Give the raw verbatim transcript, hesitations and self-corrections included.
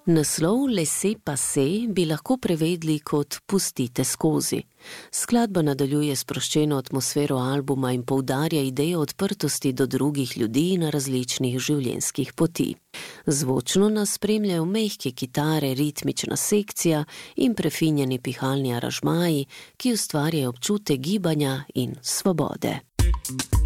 Naslov Laissez passer bi lahko prevedli kot Pustite skozi. Skladba nadaljuje sproščeno atmosfero albuma in poudarja idejo odprtosti do drugih ljudi na različnih življenjskih poti. Zvočno nas spremljajo mehke kitare, ritmična sekcija in prefinjeni pihalni aranžmaji, ki ustvarjajo občutek gibanja in svobode.